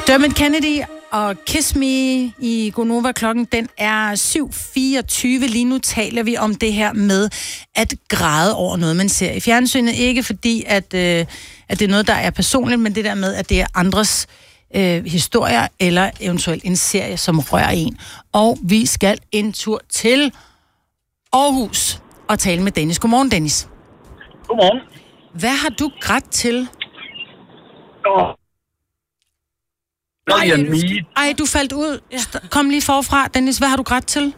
Dermot Kennedy og Kiss Me i Gonova. Klokken den er 7:24. Lige nu taler vi om det her med at græde over noget, man ser i fjernsynet. Ikke fordi, at det er noget, der er personligt, men det der med, at det er andres historier, eller eventuelt en serie, som rører en. Og vi skal en tur til Aarhus og tale med Dennis. Godmorgen, Dennis. Godmorgen. Hvad har du grædt til? Ej, du faldt ud. Kom lige forfra. Dennis, hvad har du grædt til?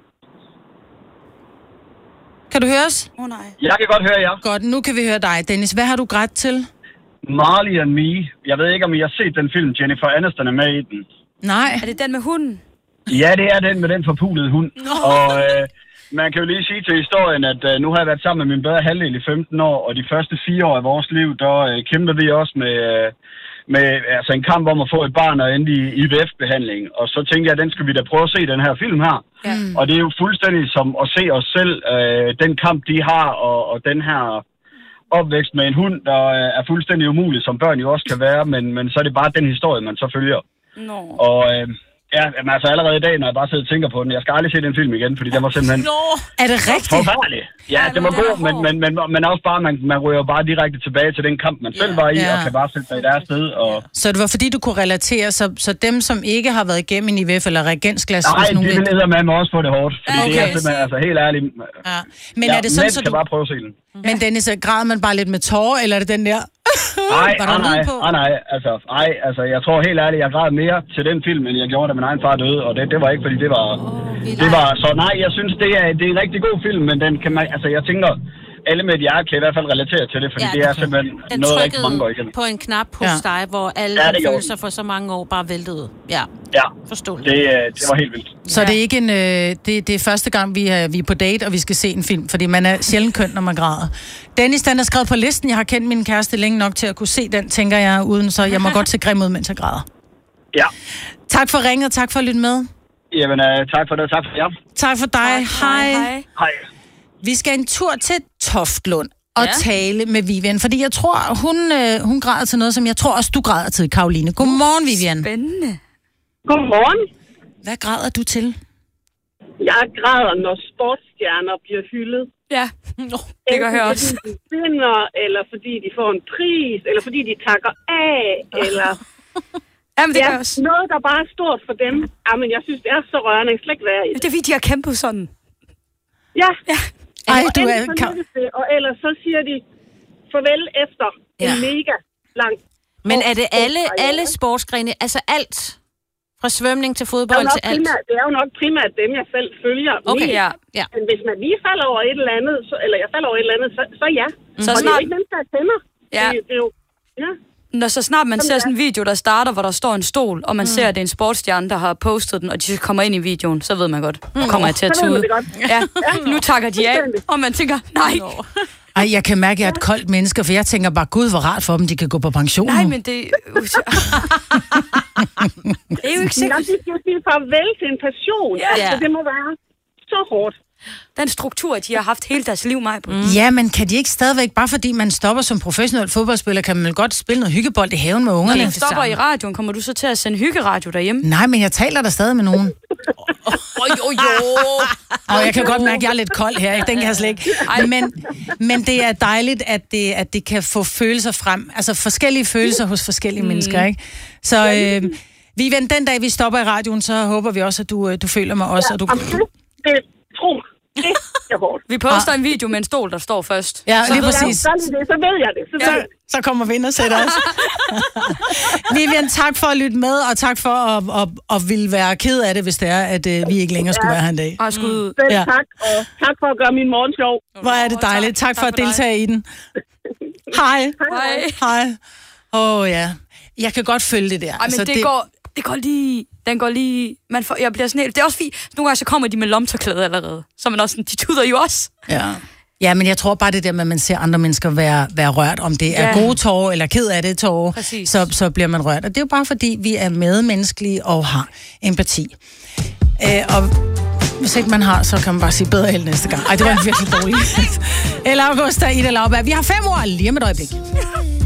Kan du høre os? Nej. Jeg kan godt høre jer. Godt, nu kan vi høre dig. Dennis, hvad har du grædt til? Marley and Me. Jeg ved ikke, om I har set den film. Jennifer Aniston er med i den. Nej. Er det den med hunden? Ja, det er den med den forpulede hund. Og man kan jo lige sige til historien, at nu har jeg været sammen med min bedre halvdel i 15 år, og de første 4 år af vores liv, der kæmper vi også med altså en kamp om at få et barn og endelig i IVF-behandling. Og så tænkte jeg, at den skal vi da prøve at se, den her film her. Ja. Og det er jo fuldstændig som at se os selv, den kamp de har, og den her opvækst med en hund, der er fuldstændig umulig, som børn jo også kan være, men så er det bare den historie, man så følger. No. Og ja, altså allerede i dag, når jeg bare sidder og tænker på den, jeg skal aldrig se den film igen, fordi den var simpelthen Er det rigtigt? forfærdelig. Ja, det var god, men også bare, man ryger bare direkte tilbage til den kamp, man selv var i, og kan bare sætte sig i deres sted. Og Så det var fordi, du kunne relatere, så dem, som ikke har været igennem en IVF eller reagensglas... nej, de vil med mig også få det hårdt, fordi det er simpelthen, altså helt ærligt. Ja. Men er det sådan, så du... bare prøve at se den. Men Dennis, græder man bare lidt med tårer, eller er det den der... Nej, jeg tror helt ærligt, jeg græd mere til den film, end jeg gjorde, da min egen far døde, og det var ikke, fordi det var, så nej, jeg synes, det er en rigtig god film, men den kan man, altså jeg tænker, alle med et hjerte kan i hvert fald relatere til det, fordi det er simpelthen noget, rigtig mange går igennem. På en knap hos dig, hvor alle følelser for så mange år bare væltede ud. Ja, forståeligt. Det var helt vildt. Så det er ikke det er første gang, vi er på date, og vi skal se en film, fordi man er sjældent køn, når man græder. Dennis, den er skrevet på listen. Jeg har kendt min kæreste længe nok til at kunne se den, tænker jeg, uden så jeg må godt se grim ud, mens jeg græder. Ja. Tak for ringet, tak for at lytte med. Jamen, tak for det, tak for jer. Tak for dig, hej. Hej. Vi skal en tur til Toftlund og tale med Vivian, fordi jeg tror, hun græder til noget, som jeg tror også, du græder til, Karoline. Godmorgen, Vivian. Spændende. Godmorgen. Hvad græder du til? Jeg græder, når sportsstjerner bliver hyldet. Ja, det kan jeg høre også. Fordi de vinder, eller fordi de får en pris, eller fordi de takker af, eller... Jamen, det er noget, der bare er stort for dem. Jamen, jeg synes, det er så rørende. Jeg slet ikke være i det. Det er fordi, de har kæmpet sådan. Ja. Ej, du er... Og ellers så siger de farvel efter en mega lang... Men er det alle sportsgrene, altså alt? Fra svømning til fodbold til alt? Det er jo nok primært dem, jeg selv følger. Okay, ja. Men hvis man lige falder over et eller andet, eller jeg falder over et eller andet, så ja. Så og snart... det er jo ikke nemt, der tænder. Ja. Det er jo... Ja. Når så snart man ser sådan en video, der starter, hvor der står en stol, og man ser, at det er en sportsstjerne, der har postet den, og de kommer ind i videoen, så ved man godt, nu kommer jeg til at tude. Ja, nu takker de af, og man tænker, nej. Ej, jeg kan mærke, at jeg er et koldt menneske, for jeg tænker bare, gud, hvor rart for dem, de kan gå på pension. Nej, men det... det er jo ikke sikkert. De skal sige farvel til en passion. Ja. Altså, det må være så hårdt. Den struktur, de har haft hele deres liv, mig på. Ja, men kan de ikke stadigvæk, bare fordi man stopper som professionel fodboldspiller, kan man vel godt spille noget hyggebold i haven med ungerne? Når man stopper i radioen, kommer du så til at sende hyggeradio derhjemme? Nej, men jeg taler der stadig med nogen. Og jeg kan godt mærke, at jeg er lidt kold her. Den kan jeg slet ikke. Men det er dejligt, at det kan få følelser frem. Altså forskellige følelser hos forskellige mennesker, ikke? Så Vivian, den dag vi stopper i radioen, så håber vi også, at du føler mig også. Og du... Det tro mig. Det er hårdt. Vi poster en video med en stol, der står først. Ja, lige præcis. Så ved jeg det. Så kommer vi ind og sætter os. Vivian, tak for at lytte med, og tak for at ville være ked af det, hvis det er, at vi ikke længere skulle være her en dag. Og skud. Tak, og tak for at gøre min morgen sjov. Hvor er det dejligt. Tak for at deltage i den. Hej. Ja. Jeg kan godt følge det der. Ej, men det går lige... Den går lige... Jeg bliver sådan helt... Det er også fint. Nogle gange så kommer de med lomtørklæde allerede. Så man også sådan... De tuder jo også. Ja, men jeg tror bare det der med, at man ser andre mennesker være rørt. Om det er gode tårer eller ked af det tårer, så bliver man rørt. Og det er jo bare fordi, vi er medmenneskelige og har empati. Og hvis ikke man har, så kan man bare sige bedre held næste gang. Ej, det var en virkelig dårlig. Eller Augusta, Ida Lauberg. Vi har 5 år lige om et øjeblik.